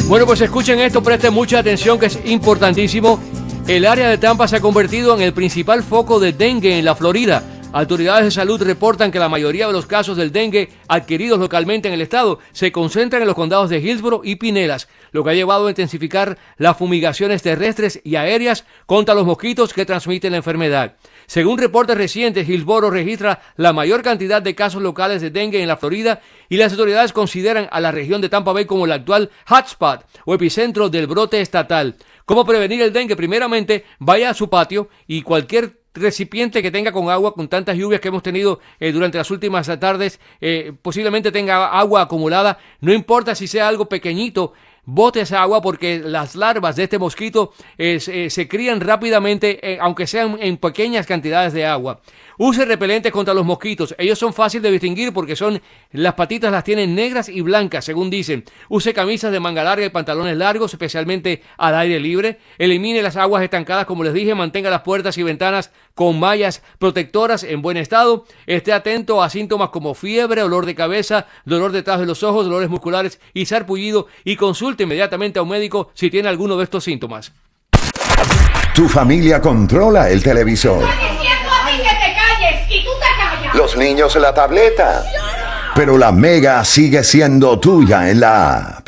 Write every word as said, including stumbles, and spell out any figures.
Bueno, pues escuchen esto, presten mucha atención que es importantísimo. El área de Tampa se ha convertido en el principal foco de dengue en la Florida. Autoridades de salud reportan que la mayoría de los casos del dengue adquiridos localmente en el estado se concentran en los condados de Hillsborough y Pinellas, lo que ha llevado a intensificar las fumigaciones terrestres y aéreas contra los mosquitos que transmiten la enfermedad. Según reportes recientes, Hillsborough registra la mayor cantidad de casos locales de dengue en la Florida y las autoridades consideran a la región de Tampa Bay como el actual hotspot o epicentro del brote estatal. ¿Cómo prevenir el dengue? Primeramente, vaya a su patio y cualquier recipiente que tenga con agua, con tantas lluvias que hemos tenido eh, durante las últimas tardes, eh, posiblemente tenga agua acumulada, no importa si sea algo pequeñito, bote esa agua porque las larvas de este mosquito eh, se, se crían rápidamente, eh, aunque sean en pequeñas cantidades de agua. Use repelentes contra los mosquitos. Ellos son fáciles de distinguir porque son, las patitas las tienen negras y blancas, según dicen. Use camisas de manga larga y pantalones largos, especialmente al aire libre. Elimine las aguas estancadas, como les dije. Mantenga las puertas y ventanas con mallas protectoras en buen estado. Esté atento a síntomas como fiebre, olor de cabeza, dolor detrás de los ojos, dolores musculares y sarpullido. Y consulte inmediatamente a un médico si tiene alguno de estos síntomas. Tu familia controla el televisor. Y tú te callas. Los niños la tableta. Pero la Mega sigue siendo tuya en la app.